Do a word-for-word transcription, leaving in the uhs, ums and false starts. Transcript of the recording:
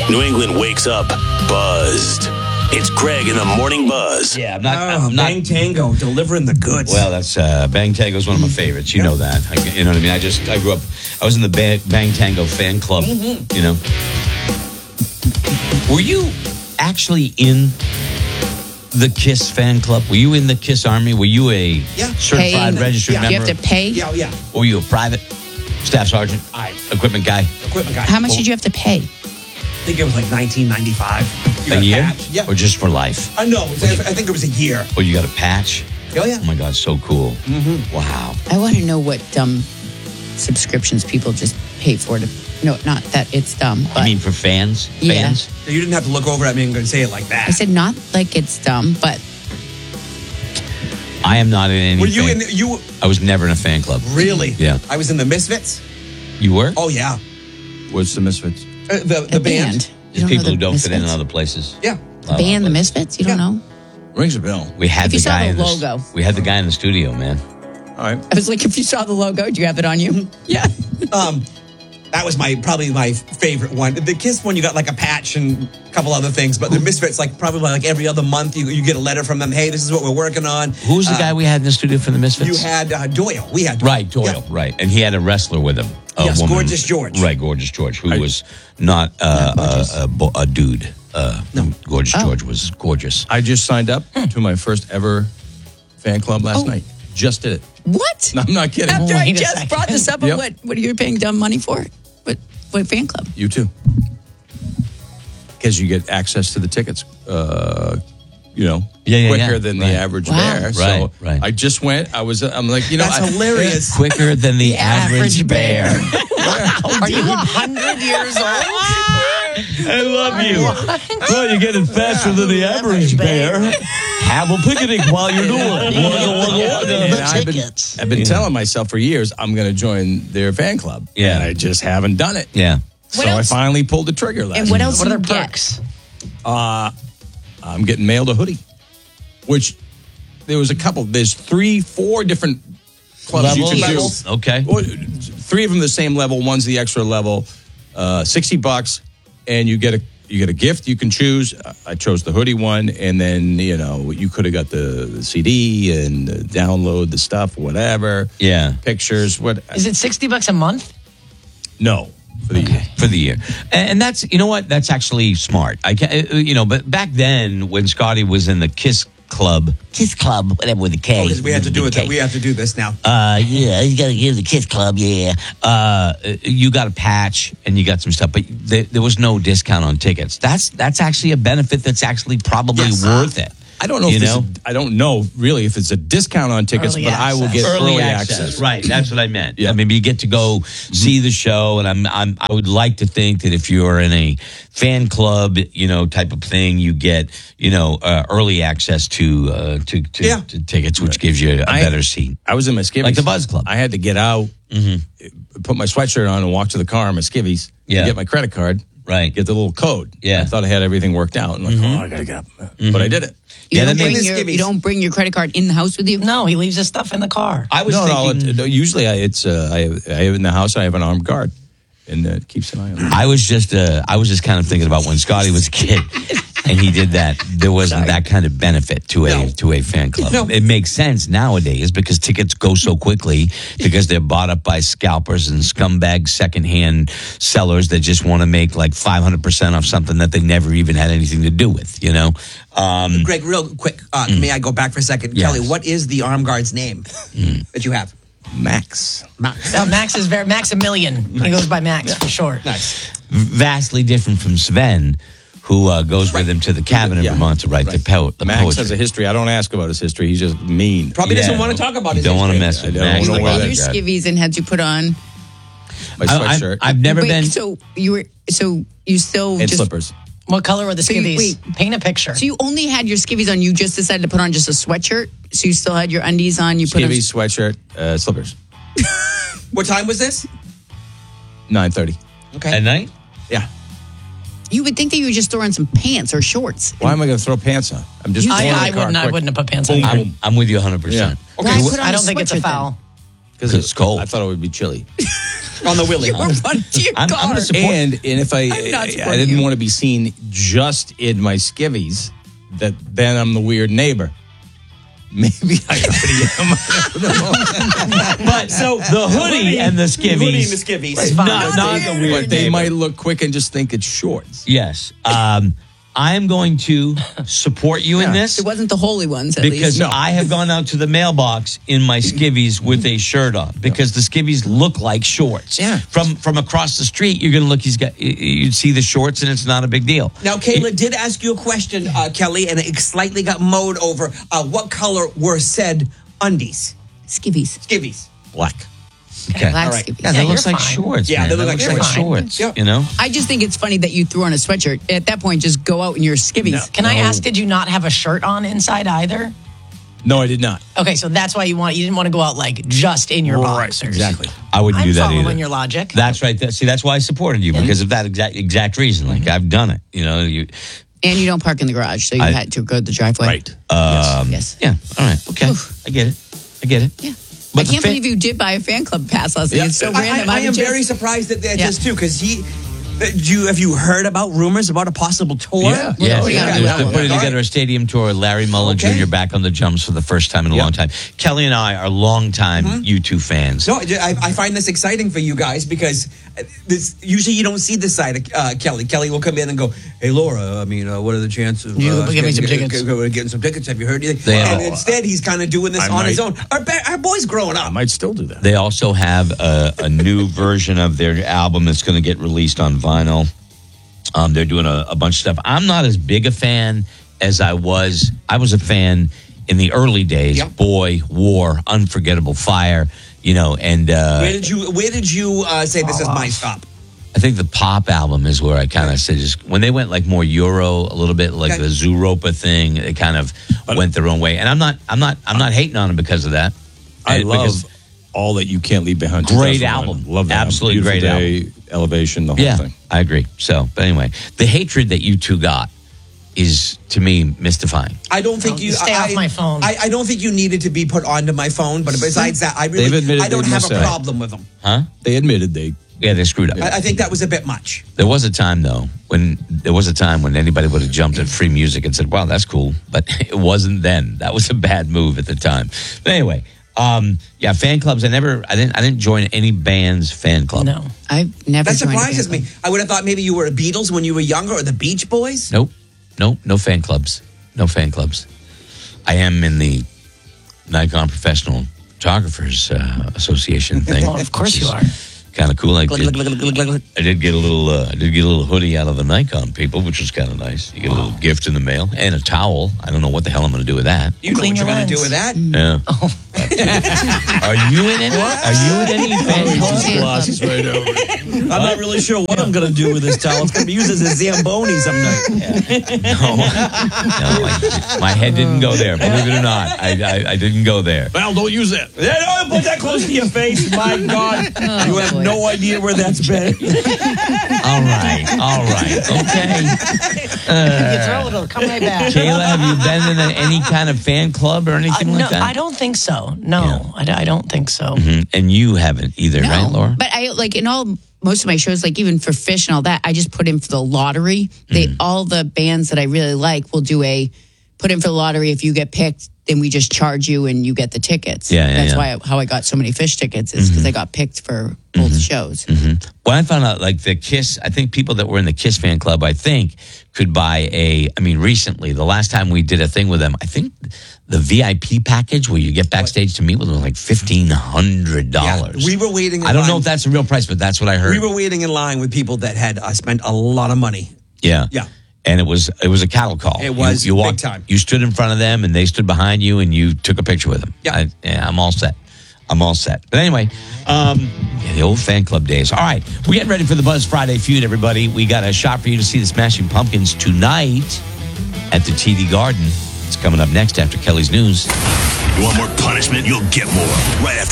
New England wakes up buzzed. It's Greg in the Morning Buzz. Yeah, I'm not. Oh, I'm not Bang Tango, delivering the goods. well, that's uh, Bang Tango is one of my favorites. You know that. I, you know what I mean? I just I grew up. I was in the Bang, Bang Tango fan club. Mm-hmm. You know. Were you actually in the KISS fan club? Were you in the KISS Army? Were you a Yeah. certified Paying? registered Yeah. member? You have to pay? yeah, yeah. Or were you a private staff sergeant? I Equipment guy? equipment guy. How much did you have to pay? I think it was like nineteen ninety-five. You A got year? patch. Yeah. Or just for life? I know. I think it was a year. Or you got a patch? Oh yeah. Oh my God, so cool. Mm-hmm. Wow. I want to know what dumb subscriptions people just pay for to. No, not that it's dumb. But I mean, for fans? Yeah. Fans? You didn't have to look over at me and say it like that. I said not like it's dumb, but I am not in any Were you fan- in? You I was never in a fan club. really? Yeah. I was in the Misfits. You were? Oh yeah. What's the Misfits? Uh, the the a band. band. There's You don't people know who the don't fit in Misfits? other places. Yeah. The band, the Misfits. You don't Yeah. know. Rings a bell. We had If the you saw guy the in the logo. We had the guy in the studio, man. All right. I was like, if you saw the logo, do you have it on you? Yeah. Um, that was my probably my favorite one. The KISS one, you got like a patch and a couple other things, but the Misfits, like probably like every other month, you you get a letter from them. Hey, this is what we're working on. Who was the Uh, guy we had in the studio for the Misfits? You had uh, Doyle. We had Doyle. Right, Doyle, Yeah. right. And he had a wrestler with him. A Yes, woman. Gorgeous George. Right, Gorgeous George, who I- was not uh, a, a, bo- a dude. Uh, no. Gorgeous Oh. George was gorgeous. I just signed up to my first ever fan club last Oh. night. Just did it. What? No, I'm not kidding. After I Wait a just second. brought this up, Yep. what what are you paying dumb money for? What what fan club? You too. Because you get access to the tickets, uh, you know, Yeah, yeah, quicker yeah. than Right. the average Wow. bear. Right, so right. I just went. I was. I'm like, you know, That's I, hilarious. Quicker than the average bear. Are you a hundred years old? I love you. Well, you're getting faster than the average bear. Have a picnic while you're doing And it. I've been, tickets. I've been telling myself for years I'm going to join their fan club. Yeah. And I just haven't done it. Yeah. What so else? I finally pulled the trigger last And what night. else What do are you their get? perks? I'm getting mailed a hoodie, which there was a couple. There's three, four different clubs you Levels? can do. Okay. Well, three of them the same level. One's the extra level. Uh, Sixty bucks, and you get a you get a gift. You can choose. I chose the hoodie one, and then you know you could have got the, the C D and uh, download the stuff, whatever. Yeah. Pictures. What? Is it sixty bucks a month? No, for the year. For the year. And, and that's, you know what? That's actually smart. I can, uh, you know, but back then when Scotty was in the KISS Club, KISS Club, whatever with the K. Because we had to do it. K. We have to do this now. Uh, yeah, you got to give the KISS Club, yeah. Uh, you got a patch and you got some stuff, but there, there was no discount on tickets. That's that's actually a benefit that's actually probably Yes. worth it. I don't know. You if know? it's a, I don't know really if it's a discount on tickets, Early but I will access. get early, access. Right, that's what I meant. Yeah. I mean, you get to go see the show, and I'm, I'm, I would like to think that if you're in a fan club, you know, type of thing, you get, you know, uh, early access to, uh, to, to, Yeah. to tickets, which gives you a I- better seat. I was in my skivvies. Like the Buzz Club. I had to get out, put my sweatshirt on, and walk to the car in my skivvies. Yeah. To get my credit card. Right. Get the little code. Yeah. I thought I had everything worked out. I'm like, oh, I gotta get up. But I did it. You, Yeah, don't that bring makes- your, skivvies. you don't bring your credit card in the house with you? No, he leaves his stuff in the car. I was no, thinking, no, it, no. Usually, I, it's uh, I, have, I have in the house. I have an armed guard, and uh, it keeps an eye on me. I was just, uh, I was just kind of thinking about when Scotty was a kid and he did that. There wasn't that kind of benefit to a No. to a fan club. No. It makes sense nowadays because tickets go so quickly because they're bought up by scalpers and scumbag secondhand sellers that just want to make like five hundred percent off something that they never even had anything to do with. You know, um, Greg, real quick, uh, may I go back for a second? Yes. Kelly, what is the armed guard's name that you have? Max. Max. No, Max is very Maximilian. He goes by Max for short. Nice. vastly different from Sven, who uh, goes with him to the cabin in Yeah. Vermont to write the, po- the Max poetry. has a history. I don't ask about his history. He's just mean. Probably Yeah. doesn't want to talk about You his don't want to history. mess with I don't Max. know like where that. Your that- skivvies and had you put on. My I, I've, sweatshirt I've never Wait, been. so you were so you still and just slippers. What color were the So you- skivvies? wait. Paint a picture. so you only had your skivvies on. You just decided to put on just a sweatshirt. So you still had your undies on. You put on. Skivvies, sweatshirt, uh, slippers. What time was this? nine thirty. Okay. At night? Yeah. You would think that you would just throw on some pants or shorts. Why am I going to throw pants on? I'm just. I, going in I the car wouldn't. I quick. wouldn't have put pants on. I'm, I'm with you one hundred percent. Why Okay. put on I a don't think it's a sweatshirt then? foul. Because it's cold. I thought it would be chilly. On the Willie. You were running to your I'm, car. I'm going to support. And and if I I'm not I supporting didn't you. want to be seen just in my skivvies, that then I'm the weird neighbor. Maybe I already am. But so the hoodie and the skivvies. Hoodie and the skivvies. It's fine. Not, not the weird But they neighbor. might look quick and just think it's shorts. Yes. Um, I am going to support you in this. It wasn't the holy ones, at Because least. I have gone out to the mailbox in my skivvies with a shirt on because the skivvies look like shorts. Yeah. From from across the street, you're going to look. He's got. You'd see the shorts, and it's not a big deal. Now, Kayla did ask you a question, uh, Kelly, and it slightly got mowed over. Uh, what color were said undies? Skivvies. Skivvies. Black. Okay. Black All right. skivvies. Yeah, Yeah, that looks you're like fine. shorts. Yeah, man. they look That like looks like shorts. shorts. Yeah. You know. I just think it's funny that you threw on a sweatshirt. At that point, just go out in your skivvies. Can I ask, did you not have a shirt on inside either? No, I did not. Okay, so that's why you want you didn't want to go out like just in your boxers. Exactly. I wouldn't I'm do that following either. your logic. That's right. That, see, that's why I supported you because of that exact exact reason. Like I've done it. You know. You. And you don't park in the garage, so you I- had to go to the driveway. Right. Um, Yes. Yeah. All right. Okay. I get it. I get it. Yeah. But I the can't fa- believe you did buy a fan club pass last night. Yeah. It's so I, random. I, I would am just- very surprised at that Yeah. just too, because he. Uh, do you, have you heard about rumors about a possible tour? Yeah. Yes, Oh, yeah. they're, Yeah. they're putting All together right. a stadium tour. Larry Mullen Okay. Junior back on the jumps for the first time in a Yeah. long time. Kelly and I are longtime Mm-hmm. U two fans. No, I, I find this exciting for you guys because this usually you don't see this side of uh, Kelly. Kelly will come in and go, "Hey, Laura, I mean, uh, what are the chances of You uh, give me some getting, tickets." getting, getting some tickets? Have you heard anything?" They and are- instead, he's kind of doing this I on his might- own. Our, ba- our boy's growing I up. might still do that. They also have a, a new version of their album that's going to get released on vinyl. Um, they're doing a, a bunch of stuff. I'm not as big a fan as I was. I was a fan in the early days. Yep. Boy, War, Unforgettable Fire, you know, and uh, Where did you Where did you uh, say this is my stop? I think the pop album is where I kind of said just when they went like more Euro a little bit like Okay. the Zooropa thing, they kind of went their own way. And I'm not, I'm not, I'm not hating on them because of that. I And love because- all that you can't leave behind. Great two thousand one. album. Love that. Absolutely Beautiful great day, Elevation, the whole yeah, thing. I agree. So, but anyway, the hatred that you two got is to me mystifying. I don't think Oh, you stay I, off my phone. I, I don't think you needed to be put onto my phone. But besides that, I really They've admitted I don't they have messed a up. problem with them. Huh? They admitted they. Yeah, they screwed up. I, I think that was a bit much. There was a time though when there was a time when anybody would have jumped at free music and said, "Wow, that's cool," but it wasn't then. That was a bad move at the time. But anyway, um, yeah, fan clubs. I never, I didn't, I didn't join any band's fan club. No. I've never That joined a fan surprises club. me. I would have thought maybe you were a Beatles when you were younger, or the Beach Boys. Nope, nope, no fan clubs, no fan clubs. I am in the Nikon Professional Photographers uh, Association thing. Well, of course you are. Kind of cool. I Glug, did, glug, glug, glug, glug, glug. I did get a little. Uh, I did get a little hoodie out of the Nikon people, which was kind of nice. You get a little gift in the mail and a towel. I don't know what the hell I'm going to do with that. You know Clean what you're your going to do lens. with that? Yeah. Are you in any? Are you in any fan club? Fan club. right over. I'm not really sure what I'm going to do with this towel. It's going to be used as a Zamboni some night. No, no my, my head didn't go there. Believe it or not, I, I, I didn't go there. Well, don't use that. Yeah, don't put that close to your face. My God. you have boy. no idea where that's been. All right, all right, okay. you throw it, it'll come right back. Kayla, have you been in a, any kind of fan club or Uh, anything no, like that? I don't think so. No, Yeah. I, d- I don't think so. Mhm. And you haven't either, No, right, Laura? but I like in all most of my shows, like even for Fish and all that, I just put in for the lottery. They Mm. all the bands that I really like will do a put in for the lottery. If you get picked, then we just charge you and you get the tickets. Yeah, yeah, that's yeah. why I, how I got so many Fish tickets is because I got picked for both shows. When I found out, like the Kiss, I think people that were in the Kiss fan club, I think, could buy a. I mean, recently, the last time we did a thing with them, I think the V I P package where you get backstage to meet with them was like fifteen hundred dollars. We were waiting in I don't line. know if that's a real price, but that's what I heard. We were waiting in line with people that had uh, spent a lot of money. yeah, Yeah. And it was it was a cattle call. It was you, you big walked, time. You stood in front of them, and they stood behind you, and you took a picture with them. Yeah. I, yeah, I'm all set. I'm all set. But anyway, um, yeah, the old fan club days. All right, we're getting ready for the Buzz Friday feud, everybody. We got a shot for you to see the Smashing Pumpkins tonight at the T D Garden. It's coming up next after Kelly's news. You want more punishment? You'll get more right after